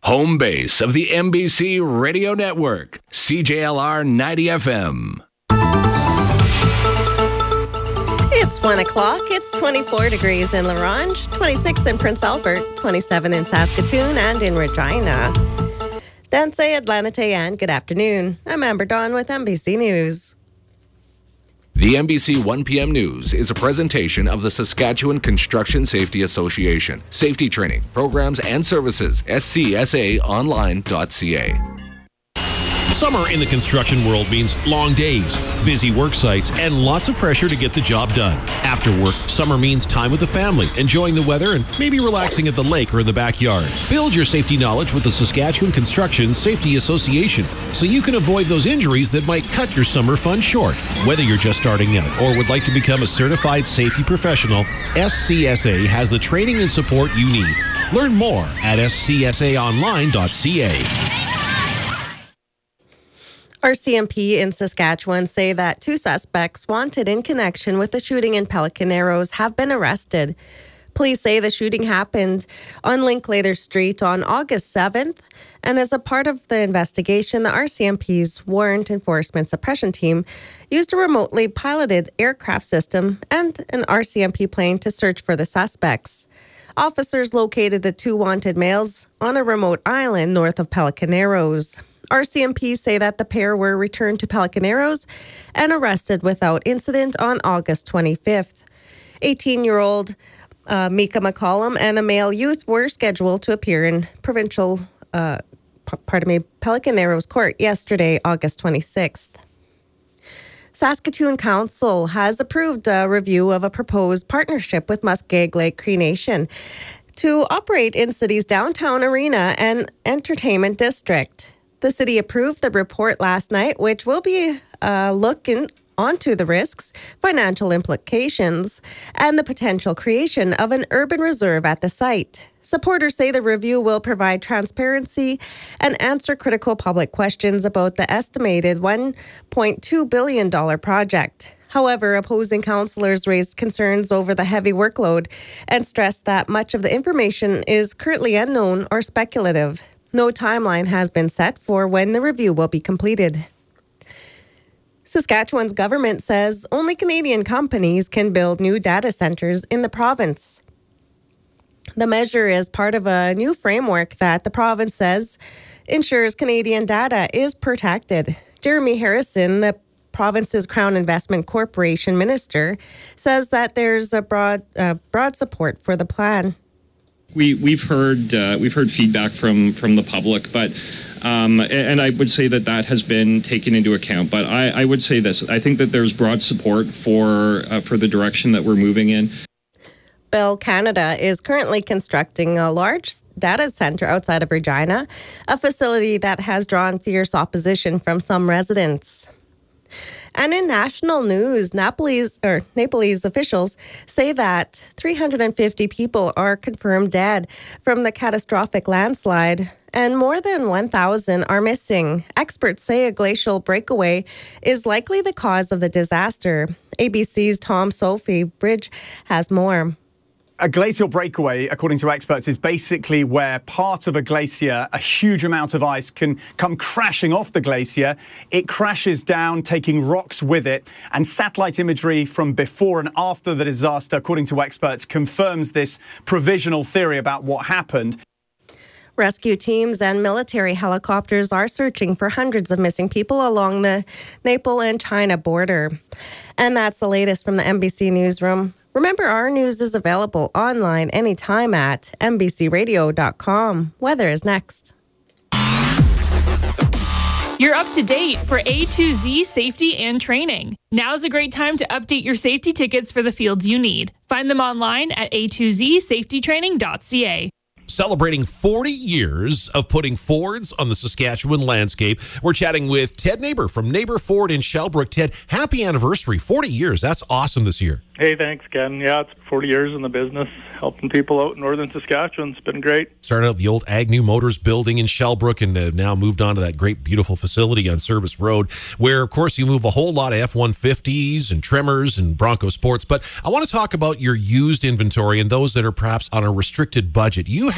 Home base of the MBC Radio Network, CJLR 90 FM. It's 1 o'clock. It's 24 degrees in La Ronge, 26 in Prince Albert, 27 in Saskatoon and in Regina. Danse Atlanite and good afternoon. I'm Amber Dawn with MBC News. The MBC 1 p.m. News is a presentation of the Saskatchewan Construction Safety Association. Safety training, programs and services, scsaonline.ca. Summer in the construction world means long days, busy work sites, and lots of pressure to get the job done. After work, summer means time with the family, enjoying the weather, and maybe relaxing at the lake or in the backyard. Build your safety knowledge with the Saskatchewan Construction Safety Association so you can avoid those injuries that might cut your summer fun short. Whether you're just starting out or would like to become a certified safety professional, SCSA has the training and support you need. Learn more at scsaonline.ca. RCMP in Saskatchewan say that 2 suspects wanted in connection with the shooting in Pelican Arrows have been arrested. Police say the shooting happened on Linklater Street on August 7th, and as a part of the investigation, the RCMP's Warrant Enforcement Suppression Team used a remotely piloted aircraft system and an RCMP plane to search for the suspects. Officers located the 2 wanted males on a remote island north of Pelican Arrows. RCMP say that the pair were returned to Pelican Arrows and arrested without incident on August 25th. 18-year-old Mika McCollum and a male youth were scheduled to appear in Pelican Arrows Court yesterday, August 26th. Saskatoon Council has approved a review of a proposed partnership with Muskeg Lake Cree Nation to operate in city's downtown arena and entertainment district. The city approved the report last night, which will be looking onto the risks, financial implications, and the potential creation of an urban reserve at the site. Supporters say the review will provide transparency and answer critical public questions about the estimated $1.2 billion project. However, opposing councillors raised concerns over the heavy workload and stressed that much of the information is currently unknown or speculative. No timeline has been set for when the review will be completed. Saskatchewan's government says only Canadian companies can build new data centers in the province. The measure is part of a new framework that the province says ensures Canadian data is protected. Jeremy Harrison, the province's Crown Investment Corporation minister, says that there's a broad support for the plan. We've heard feedback from the public, but and I would say that has been taken into account. But I would say this: I think that there's broad support for the direction that we're moving in. Bell Canada is currently constructing a large data center outside of Regina, a facility that has drawn fierce opposition from some residents. And in national news, Nepalese officials say that 350 people are confirmed dead from the catastrophic landslide, and more than 1,000 are missing. Experts say a glacial breakaway is likely the cause of the disaster. ABC's Tom Sophie Bridge has more. A glacial breakaway, according to experts, is basically where part of a glacier, a huge amount of ice, can come crashing off the glacier. It crashes down, taking rocks with it, and satellite imagery from before and after the disaster, according to experts, confirms this provisional theory about what happened. Rescue teams and military helicopters are searching for hundreds of missing people along the Nepal and China border. And that's the latest from the MBC Newsroom. Remember, our news is available online anytime at mbcradio.com. Weather is next. You're up to date for A to Z safety and training. Now's a great time to update your safety tickets for the fields you need. Find them online at a2zsafetytraining.ca. Celebrating 40 years of putting Fords on the Saskatchewan landscape. We're chatting with Ted Neighbor from Neighbor Ford in Shellbrook. Ted, happy anniversary. 40 years. That's awesome this year. Hey, thanks, Ken. Yeah, it's 40 years in the business, helping people out in northern Saskatchewan. It's been great. Started out the old Agnew Motors building in Shellbrook and now moved on to that great, beautiful facility on Service Road, where, of course, you move a whole lot of F-150s and Tremors and Bronco Sports. But I want to talk about your used inventory and those that are perhaps on a restricted budget. You